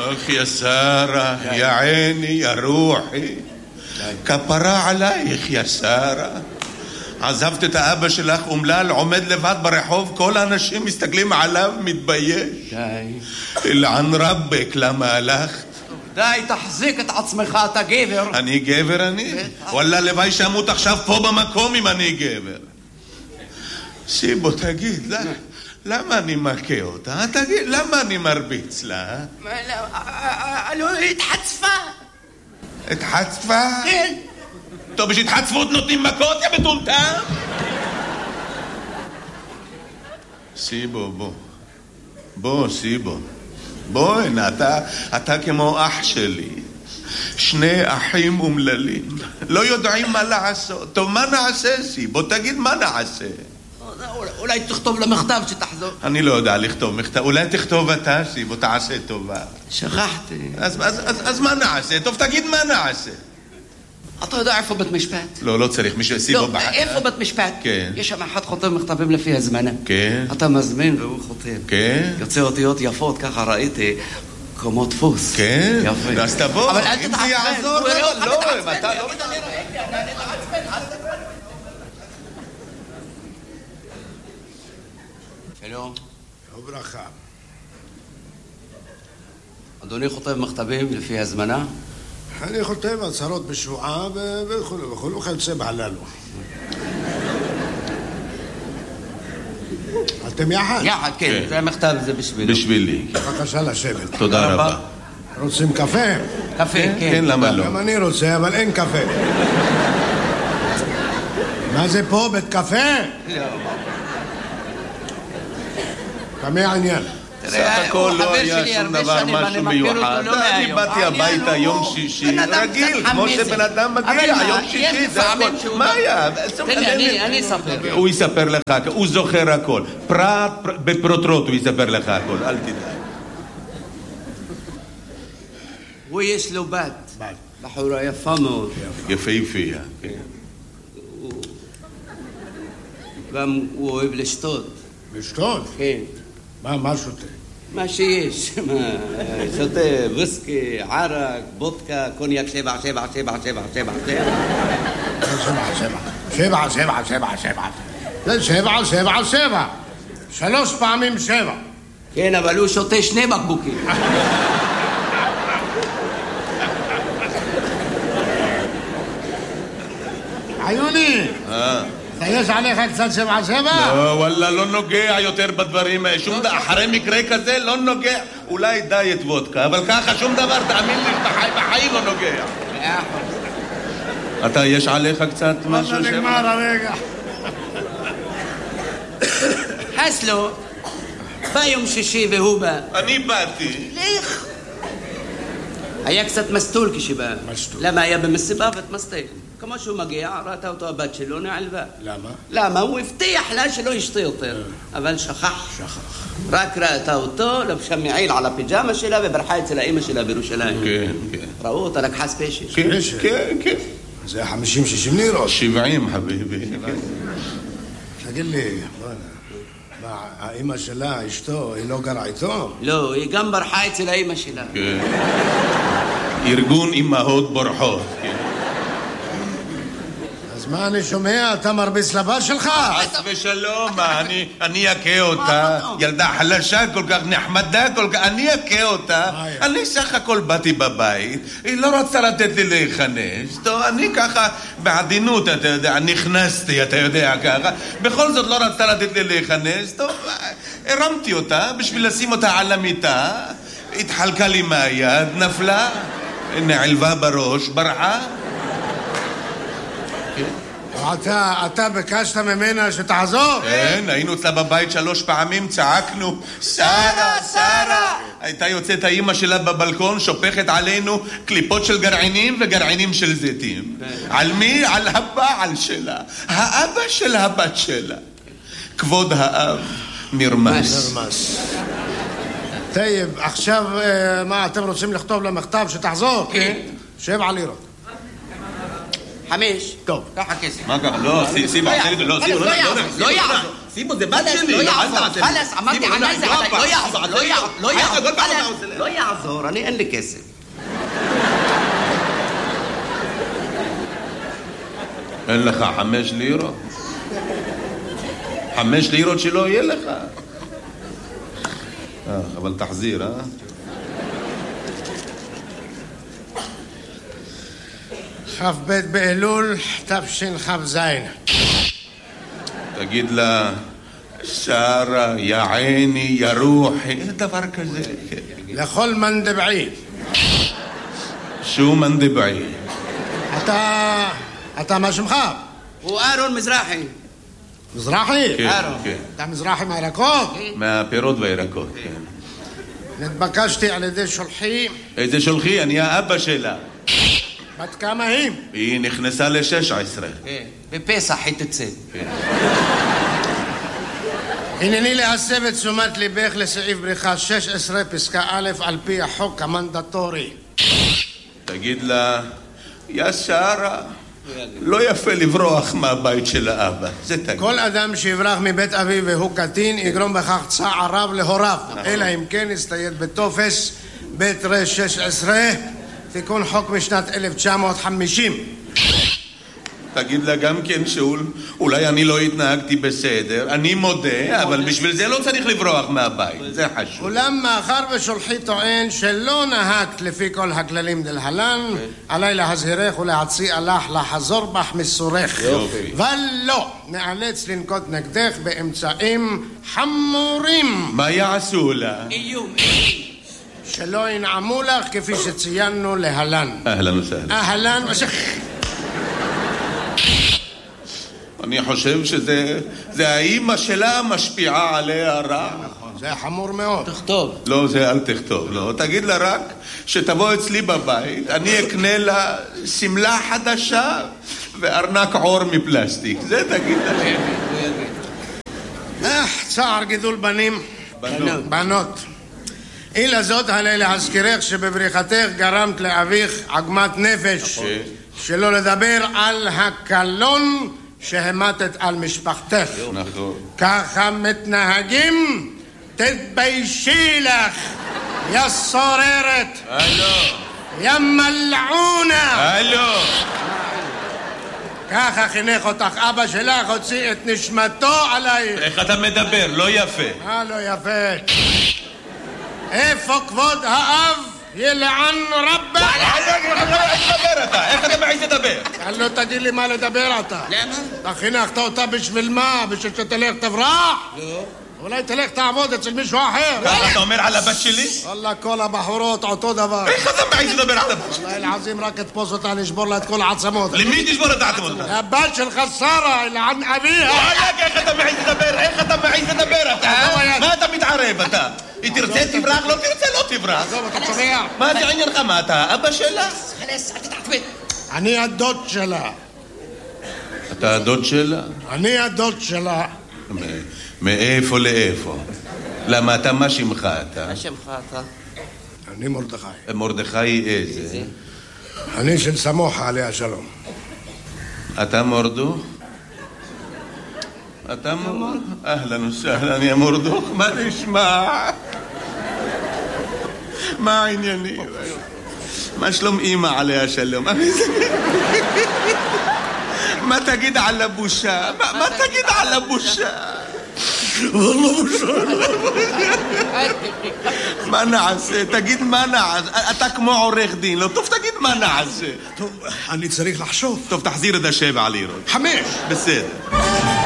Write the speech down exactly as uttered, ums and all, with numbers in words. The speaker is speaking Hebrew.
אך יא שרה, יא עיני, יא רוחי, כפרה עלייך יא שרה. עזבת את האבא שלך אומלל, עומד לבד ברחוב, כל האנשים מסתכלים עליו, מתבייש. די. אלען רבק, למה הלכת? די, תחזיק את עצמך, אתה גבר. אני גבר אני? וואלה, לוואי שמות עכשיו פה במקום אם אני גבר. שיבו, תגיד, למה אני מכה אותה? תגיד, למה אני מרביץ לה? לא, התחצפה. התחצפה? כן. טוב, יש התחצפות נותנים מכות, יא מטומטם? שיבו, בוא. בוא, שיבו. בוא, הנה, אתה, אתה כמו אח שלי. שני אחים אומללים. לא יודעים מה לעשות. טוב, מה נעשה, שיבו? תגיד מה נעשה. אולי תכתוב למכתב שתחזור. אני לא יודע לכתוב מכתב. אולי תכתוב אתה, שיבו, תעשה טובה. שכחתי. אז, אז, אז, אז מה נעשה? טוב, תגיד מה נעשה. אתה יודע איפה בית משפט? לא, לא צריך מישהו, שיבו לא, בחר. איפה בית משפט? כן. יש שם אחד חותם מכתבים לפי הזמנה. כן. אתה מזמין והוא חותם. כן. יוצא אותיות יפות, ככה ראיתי, כמו דפוס. כן. יפה. אז תבוא. אבל אל אם תתעצבן. זה יעזור, הוא יראה אותך לא, מתעצבן. אתה לא... שלום. וברכה. אדוני חותם מכתבים לפי הזמנה? אני חותם הצהרות בשבועה וכו' וכו' וכיוצא בהללו. אתם יחד? יחד, כן. זה המכתב, זה בשבילי. בשבילי. בבקשה לשבת. תודה רבה. רוצים קפה? קפה, כן. כן, למה לא? גם אני רוצה, אבל אין קפה. מה זה פה? בית קפה? לא. כמה העניין? סך הכל לא היה שום דבר משהו מיוחד. אני באתי הביתה יום שישי, רגיל, כמו שבן אדם מגיע, יום שישי, זה הכל. מה היה? תן לי, אני אספר. הוא יספר לך, הוא זוכר הכל. פרט בפרוטרוט הוא יספר לך הכל, אל תדאג. הוא יש לו בת. בת. בחורה יפה מאוד. יפהפייה. גם הוא אוהב לשתות. לשתות? כן. מה, מה שותה? מה שיש, שותה ויסקי, ערק, בודקה, קוניאק שבע, שבע, שבע, שבע, שבע, שבע. שבע, שבע, שבע, שבע, שבע. זה שבע, שבע, שבע. שלוש פעמים שבע. כן, אבל הוא שותה שני בקבוקים. עיוני! אה. יש עליך קצת שבע שבע? לא, וואלה, לא נוגע יותר בדברים. שום דבר, אחרי מקרה כזה לא נוגע. אולי דיאט וודקה, אבל ככה שום דבר, תאמין לי, בחיים לא נוגע. אתה, יש עליך קצת משהו שבע? מה נגמר הרגע? חסלו, בא יום שישי והוא בא. אני באתי. לך. היה קצת מסטול כשבא. מסטול. למה היה במסיבה ותמסטל? כמו שהוא מגיע, ראתה אותו הבת שלו, נעלבה. למה? למה? הוא הבטיח לה שלא ישתה יותר. אבל שכח. שכח. רק ראתה אותו, לבשה מעיל על הפיג'מה שלה וברחה אצל האמא שלה בירושלים. כן, כן. ראו אותה, לקחה ספיישל. כן, כן, כן. זה חמישים שישים לירות. שבעים, חביבי. תגיד לי, מה, האמא שלה, אשתו, היא לא גרה איתו? לא, היא גם ברחה אצל האמא שלה. כן. ארגון אמהות בורחות, כן. אז מה אני שומע? אתה מרביץ לבת שלך? חס ושלום, אני, אני אכה אותה. ילדה חלשה כל כך, נחמדה כל כך, אני אכה אותה. אני סך הכל באתי בבית, היא לא רוצה לתת לי להיכנס. טוב, אני ככה בעדינות, אתה יודע, נכנסתי, אתה יודע, ככה. בכל זאת לא רצתה לתת לי להיכנס. טוב, הרמתי אותה בשביל לשים אותה על המיטה. התחלקה לי מהיד, נפלה, נעלבה בראש, ברחה. אתה, אתה ביקשת ממנה שתעזור? כן, היינו אצלה בבית שלוש פעמים, צעקנו שרה, שרה. הייתה יוצאת האמא שלה בבלקון, שופכת עלינו קליפות של גרעינים וגרעינים של זיתים. על מי? על הבעל שלה, האבא של הבת שלה. כבוד האב נרמס. נרמס. טייב, עכשיו מה, אתם רוצים לכתוב למכתב שתחזור? כן. שבע לירות. חמש. טוב. ככה כסף. מה ככה? לא, סיבה, לא, לא יעזור. סיבו, זה בת שלי. לא יעזור, חלס, אמרתי עליי זה עליי, לא יעזור, לא יעזור, לא יעזור, לא יעזור, אני אין לי כסף. אין לך חמש לירות? חמש לירות שלא יהיה לך. אה, אבל תחזיר, אה? כ"ב באלול תשכ"ז. תגיד לה, שרה, יא עיני, יא רוחי, דבר כזה. לכל מנדבעי. שו מנדבעי? אתה... אתה מה שמך? הוא אהרון מזרחי. מזרחי? כן, אהרון. כן. אתה מזרחי מהירקות? מהפירות והירקות, כן. נתבקשתי על ידי שולחי. איזה שולחי? אני האבא שלה. בת כמה היא? היא נכנסה ל-שש עשרה. כן, בפסח היא תצא. הנני להסב את תשומת ליבך לסעיף בריכה שש עשרה פסקה א' על פי החוק המנדטורי. תגיד לה, יא שרה, לא יפה לברוח מהבית של האבא, זה תגיד. כל אדם שיברח מבית אביו והוא קטין יגרום בכך צער רב להוריו, אלא אם כן יצטייד בטופס בית ר שש עשרה, תיקון חוק משנת אלף תשע מאות חמישים. תגיד לה גם כן שאול, אולי אני לא התנהגתי בסדר, אני מודה, אבל בשביל זה לא צריך לברוח מהבית, זה חשוב. אולם מאחר ושולחי טוען שלא נהגת לפי כל הכללים דלהלן, עליי להזהירך ולהציע לך לחזור בך מסורך. יופי. ולא, נאלץ לנקוט נגדך באמצעים חמורים. מה יעשו לה? איום, שלא ינעמו לך כפי שציינו להלן. אהלן וסהלן. אהלן וסהלן. אני חושב שזה זה האימא שלה משפיעה עליה רע. זה חמור מאוד. תכתוב. לא, זה אל תכתוב, לא. תגיד לה רק שתבוא אצלי בבית, אני אקנה לה סמלה חדשה וארנק עור מפלסטיק. זה תגיד לה. אה, צער גידול בנים. בנות. בנות. אילה זאת עלי להזכירך שבבריחתך גרמת לאביך עגמת נפש. שלא לדבר על הקלון שהמתת על משפחתך. נכון. ככה מתנהגים? תתביישי לך, יא סוררת. הלו. יא מלעונה. הלו. ככה חינך אותך אבא שלך, הוציא את נשמתו עלייך. איך אתה מדבר? לא יפה. אה, לא יפה. איפה כבוד האב? ילען רבה. איך תדבר אתה? איך אתה מעיז לדבר? לא תגיד לי מה לדבר אתה. למה? אתה חינכת אותה בשביל מה? בשביל שתלך תברח? לא. אולי תלך תעבוד אצל מישהו אחר. ככה אתה אומר על הבת שלי? וואלה, כל הבחורות אותו דבר. איך אתה מעיז לדבר על הבת שלי? וואלה, אלעזים רק תפוס אותה, נשבור לה את כל העצמות. למי תשבור את העצמות? הבת שלך שרה, אלען אביה. וואלה, איך אתה מעיז לדבר? איך אתה מעיז לדבר אתה? מה אתה מתערב אתה? היא תרצה תברח, לא תרצה לא תברח. עזוב, אתה שומע? מה זה עניינך? מה אתה? אבא שלה? חלס, אל תתעצבן. אני הדוד שלה. אתה הדוד שלה? אני הדוד שלה. מאיפה לאיפה? למה אתה, מה שמך אתה? מה שמך אתה? אני מרדכי. מרדכי איזה? אני של סמוחה עליה שלום. אתה מורדוך? אתה מורדוך? אהלן וסהלן יא מורדוך, מה נשמע? מה העניינים? מה שלום אמא עליה שלום? מה תגיד על הבושה? מה תגיד על הבושה? والله مش מה נעשה? תגיד מה נעשה? אתה כמו עורך דין, לא טוב תגיד מה נעשה. טוב, אני צריך לחשוב. טוב, תחזיר את השבע לירות. חמש. בסדר.